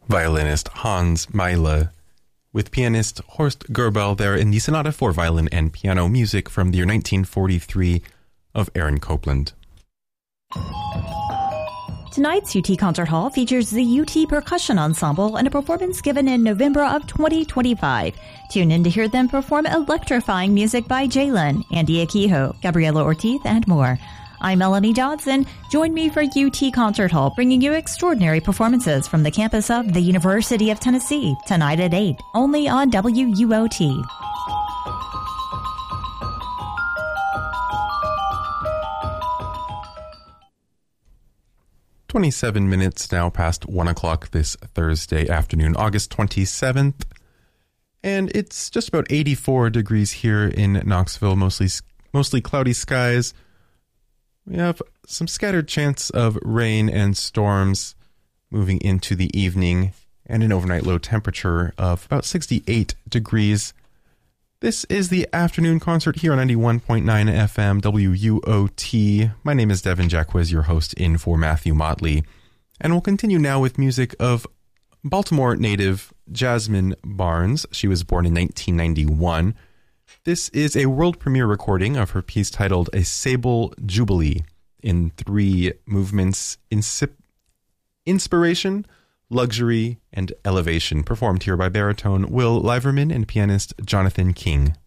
violinist Hans Meile, with pianist Horst Gerbel there in the Sonata for Violin and Piano, music from the year 1943 of Aaron Copland. Tonight's UT Concert Hall features the UT Percussion Ensemble and a performance given in November of 2025. Tune in to hear them perform electrifying music by Jalen, Andy Akiho, Gabriela Ortiz, and more. I'm Melanie Johnson. Join me for UT Concert Hall, bringing you extraordinary performances from the campus of the University of Tennessee, tonight at 8, only on WUOT. "27 minutes now past 1 o'clock this Thursday afternoon, August 27th. And it's just about 84 degrees here in Knoxville, mostly cloudy skies. We have some scattered chance of rain and storms moving into the evening, and an overnight low temperature of about 68 degrees. This is the afternoon concert here on 91.9 FM WUOT. My name is Devin Jacquez, your host in for Matthew Motley. And we'll continue now with music of Baltimore native Jasmine Barnes. She was born in 1991. This is a world premiere recording of her piece titled A Sable Jubilee in 3 movements: inspiration, luxury, and elevation, performed here by baritone Will Liverman and pianist Jonathan King.